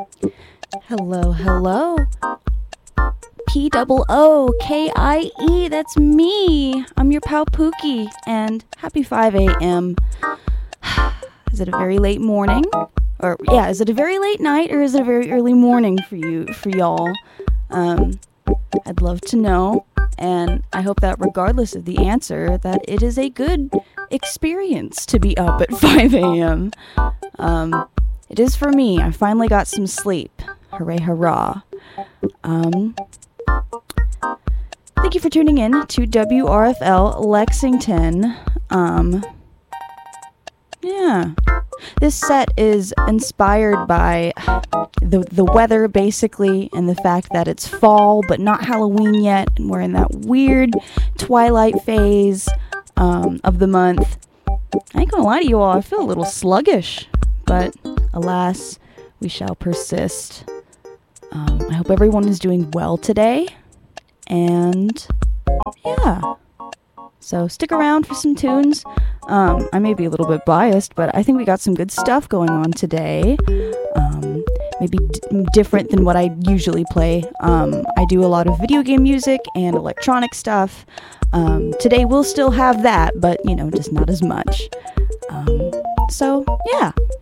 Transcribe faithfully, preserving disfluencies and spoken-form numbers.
Hello, hello. P O O K I E, that's me. I'm your pal Pookie, and happy five a.m. Is it a very late morning? Or, yeah, is it a very late night, or is it a very early morning for you, for y'all? Um, I'd love to know, and I hope that regardless of the answer, that it is a good experience to be up at five a.m. Um, it is for me. I finally got some sleep. Hooray, hurrah. Um, thank you for tuning in to W R F L Lexington. Um, yeah. This set is inspired by the the weather, basically, and the fact that it's fall, but not Halloween yet, and we're in that weird twilight phase um, of the month. I ain't gonna lie to you all, I feel a little sluggish, but alas, we shall persist. Um, I hope everyone is doing well today, and yeah. So stick around for some tunes. Um, I may be a little bit biased, but I think we got some good stuff going on today. Um, maybe d- different than what I usually play. Um, I do a lot of video game music and electronic stuff. Um, today we'll still have that, but, you know, just not as much. Um, so, yeah.